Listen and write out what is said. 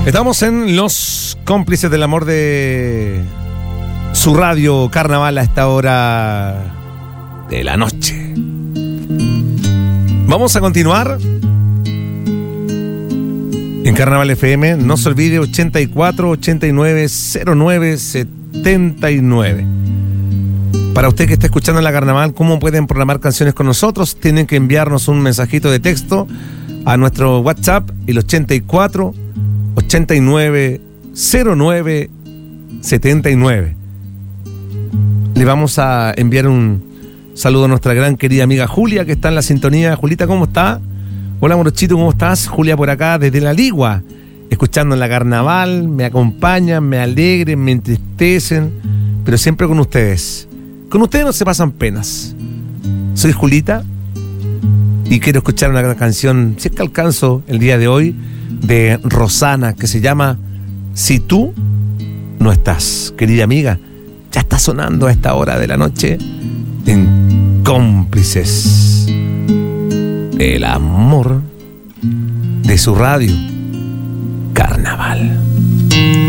Estamos en Los Cómplices del Amor de su radio Carnaval a esta hora de la noche. Vamos a continuar en Carnaval FM. No se olvide, 84 89 09 79. Para usted que está escuchando en la Carnaval, ¿cómo pueden programar canciones con nosotros? Tienen que enviarnos un mensajito de texto a nuestro WhatsApp, el 84 89 09 79. Le vamos a enviar un saludo a nuestra gran querida amiga Julia, que está en la sintonía. Julita, ¿cómo está? Hola, morochito, ¿cómo estás? Julia por acá, desde La Ligua, escuchando en la Carnaval. Me acompañan, me alegren, me entristecen, pero siempre con ustedes. Con ustedes no se pasan penas. Soy Julita y quiero escuchar una gran canción, si es que alcanzo el día de hoy, de Rosana, que se llama Si tú no estás. Querida amiga, ya está sonando a esta hora de la noche en Cómplices del Amor de su radio.